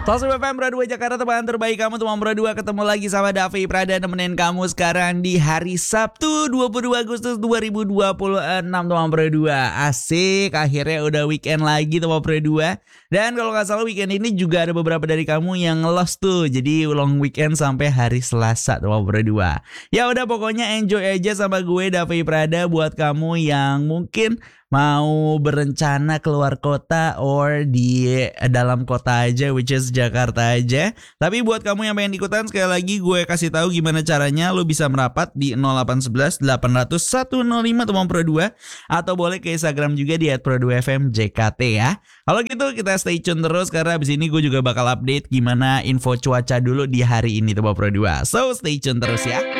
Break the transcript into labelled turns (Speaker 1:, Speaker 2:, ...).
Speaker 1: Salsu FM Pro 2 Jakarta, teman terbaik kamu, teman Pro 2. Ketemu lagi sama Davi Prada nemenin kamu sekarang di hari Sabtu 22 Agustus 2026, teman Pro 2. Asik, akhirnya udah weekend lagi teman Pro 2. Dan kalau gak salah weekend ini juga ada beberapa dari kamu yang lost tuh. Jadi long weekend sampai hari Selasa teman Pro 2. Ya udah, pokoknya enjoy aja sama gue Davi Prada. Buat kamu yang mungkin mau berencana keluar kota or di dalam kota aja, which is Jakarta aja. Tapi buat kamu yang pengen ikutan, sekali lagi gue kasih tahu gimana caranya. Lo bisa merapat di 0811 800 105 teman Pro 2, atau boleh ke Instagram juga di @pro2fmjkt ya. Kalau gitu kita stay tune terus, karena abis ini gue juga bakal update gimana info cuaca dulu di hari ini teman Pro 2. So stay tune terus ya.